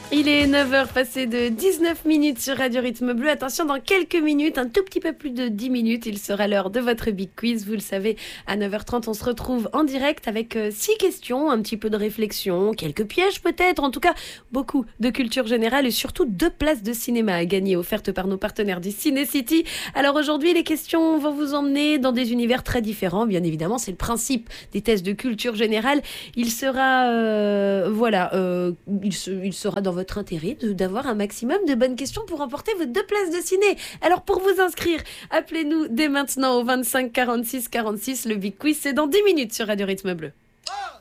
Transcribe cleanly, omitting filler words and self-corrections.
Il est 9h passé de 19 minutes sur Radio Rythme Bleu. Attention, dans quelques minutes, un tout petit peu plus de 10 minutes, il sera l'heure de votre Big Quiz. Vous le savez, à 9h30, on se retrouve en direct avec 6 questions, un petit peu de réflexion, quelques pièges peut-être, en tout cas beaucoup de culture générale et surtout 2 places de cinéma à gagner offertes par nos partenaires du Ciné City. Alors aujourd'hui, les questions vont vous emmener dans des univers très différents. Bien évidemment, c'est le principe des tests de culture générale. Il sera, il sera dans votre intérêt d'avoir un maximum de bonnes questions pour remporter vos 2 places de ciné. Alors pour vous inscrire, appelez-nous dès maintenant au 25 46 46. Le Big Quiz, c'est dans 10 minutes sur Radio Rythme Bleu.